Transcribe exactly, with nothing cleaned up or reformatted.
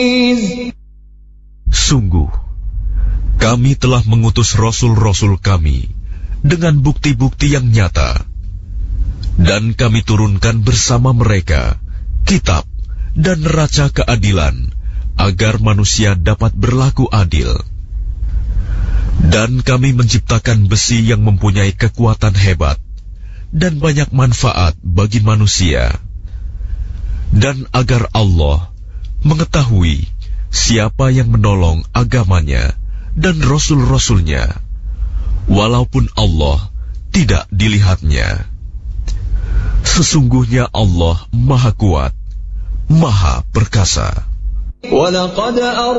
Sungguh, kami telah mengutus rasul-rasul kami dengan bukti-bukti yang nyata, dan kami turunkan bersama mereka kitab dan neraca keadilan agar manusia dapat berlaku adil. Dan kami menciptakan besi yang mempunyai kekuatan hebat dan banyak manfaat bagi manusia, dan agar Allah mengetahui siapa yang menolong agamanya dan rasul-rasulnya, walaupun Allah tidak dilihatnya. Sesungguhnya Allah Maha Kuat, Maha Perkasa. وَلَقَدْ